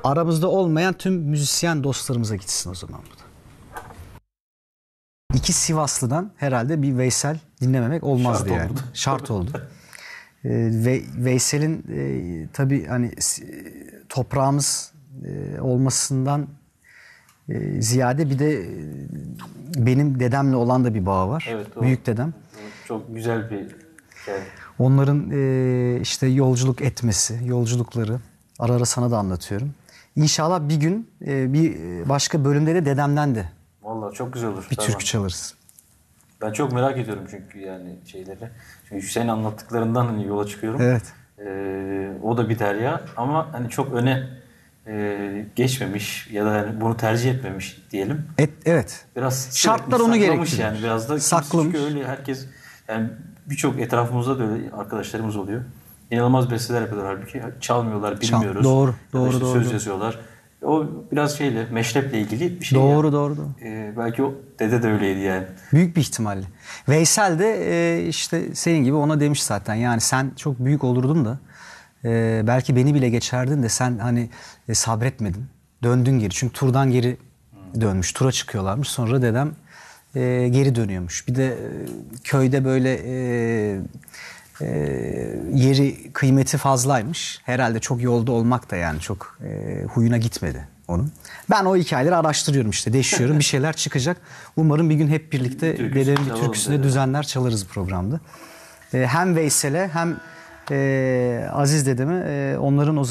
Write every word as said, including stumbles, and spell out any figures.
Aramızda olmayan tüm müzisyen dostlarımıza gitsin o zaman bu da. İki Sivaslı'dan herhalde bir Veysel dinlememek olmazdı Şart yani. oldu. Şart oldu. Ee, ve Veysel'in e, tabii hani toprağımız e, olmasından e, ziyade bir de e, benim dedemle olan da bir bağı var. Evet, doğru. Büyük dedem. Çok güzel bir hikaye. Onların e, işte yolculuk etmesi, yolculukları ara ara sana da anlatıyorum. İnşallah bir gün e, bir başka bölümde de dedemden de Vallahi çok güzel olur. bir Tamam. türkü çalarız. Ben çok merak ediyorum çünkü yani şeyleri. Çünkü senin anlattıklarından hani yola çıkıyorum. Evet. Ee, o da bir derya ama hani çok öne e, geçmemiş ya da hani bunu tercih etmemiş diyelim. Et, evet. Biraz Şartlar onu saklamış gerektiriyor. yani biraz da. Saklamış. Çünkü öyle herkes yani birçok etrafımızda da öyle arkadaşlarımız oluyor. İnanılmaz besteler yapıyorlar halbuki çalmıyorlar, bilmiyoruz. Çal- doğru, Ya da doğru, işte doğru, söz doğru. yazıyorlar. O biraz şeyle, meşreple ilgili bir şey. Doğru, ya. doğru, doğru. Ee, belki o dede de öyleydi yani. Büyük bir ihtimalle. Veysel de e, işte senin gibi ona demiş zaten. Yani sen çok büyük olurdun da e, belki beni bile geçerdin de sen hani e, sabretmedin. Döndün geri. Çünkü turdan geri dönmüş. Tura çıkıyorlarmış. Sonra dedem e, geri dönüyormuş. Bir de e, köyde böyle e, e, yeri kıymeti fazlaymış. Herhalde çok yolda olmak da yani çok e, huyuna gitmedi onun. Ben o hikayeleri araştırıyorum işte. Deşiyorum. Bir şeyler çıkacak. Umarım bir gün hep birlikte Türküsünü dedemin bir çalalım türküsüne dedi. düzenler çalarız programda. E, hem Veysel'e hem e, Aziz dedeme e, onların o